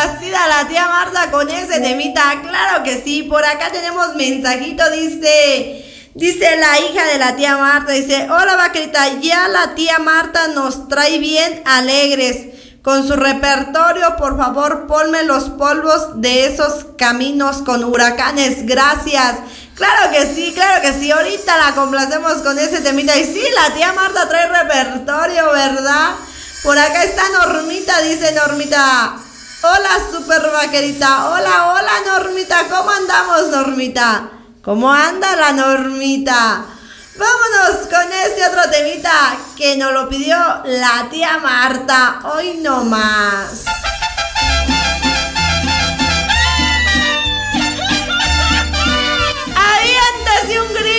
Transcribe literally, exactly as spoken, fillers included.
complacida la tía Marta con ese temita. Claro que sí. Por acá tenemos mensajito, dice... Dice la hija de la tía Marta, dice, hola vaquerita, ya la tía Marta nos trae bien alegres. Con su repertorio, por favor, ponme los polvos de esos caminos con huracanes. Gracias. Claro que sí, claro que sí. Ahorita la complacemos con ese temita. Y sí, la tía Marta trae repertorio, ¿verdad? Por acá está Normita, dice Normita. Hola, super vaquerita. Hola, hola, Normita. ¿Cómo andamos, Normita? ¿Cómo anda la Normita? Vámonos con este otro temita que nos lo pidió la tía Marta. Hoy no más.